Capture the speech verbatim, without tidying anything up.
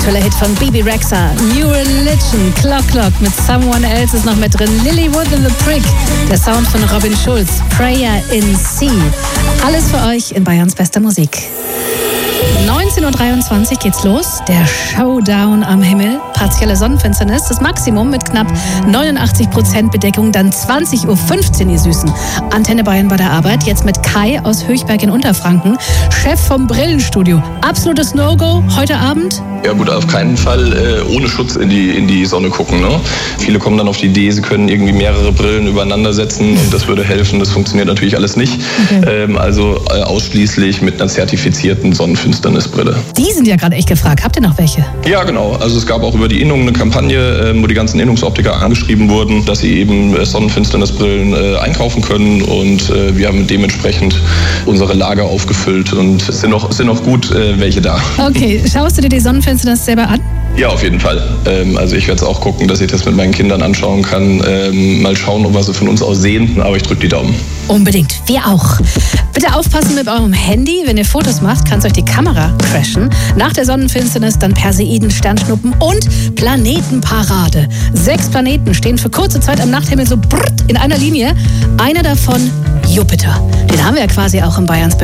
aktueller Hit von Bebe Rexha. New Religion, Clock Clock mit Someone Else ist noch mit drin. Lilywood and the Prick, der Sound von Robin Schulz. Prayer in C. Alles für euch in Bayerns bester Musik. neunzehn Uhr dreiundzwanzig geht's los. Der Showdown am Himmel. Partielle Sonnenfinsternis. Das Maximum mit knapp neunundachtzig Prozent Bedeckung. Dann zwanzig Uhr fünfzehn, ihr Süßen. Antenne Bayern bei der Arbeit. Jetzt mit Kai aus Höchberg in Unterfranken. Chef vom Brillenstudio. Absolutes No-Go heute Abend? Ja gut, auf keinen Fall äh, ohne Schutz in die, in die Sonne gucken. Ne? Viele kommen dann auf die Idee, sie können irgendwie mehrere Brillen übereinander setzen und das würde helfen. Das funktioniert natürlich alles nicht. Okay. Ähm, also äh, ausschließlich mit einer zertifizierten Sonnenfinsternisbrille. Die sind ja gerade echt gefragt. Habt ihr noch welche? Ja, genau. Also es gab auch über die Innung eine Kampagne, äh, wo die ganzen Innungsoptiker angeschrieben wurden, dass sie eben äh, Sonnenfinsternisbrillen äh, einkaufen können und äh, wir haben dementsprechend unsere Lager aufgefüllt und es sind noch, sind noch gut äh, welche da. Okay, schaust du dir die Sonnenfinsternis selber an? Ja, auf jeden Fall. Ähm, also ich werde es auch gucken, dass ich das mit meinen Kindern anschauen kann. Ähm, mal schauen, ob wir sie von uns aus sehen, aber ich drücke die Daumen. Unbedingt, wir auch. Bitte aufpassen mit eurem Handy. Wenn ihr Fotos macht, kann es euch die Kamera crashen. Nach der Sonnenfinsternis dann Perseiden, Sternschnuppen und Planetenparade. Sechs Planeten stehen für kurze Zeit am Nachthimmel so brrrt in einer Linie. Einer davon Jupiter. Den haben wir ja quasi auch in Bayerns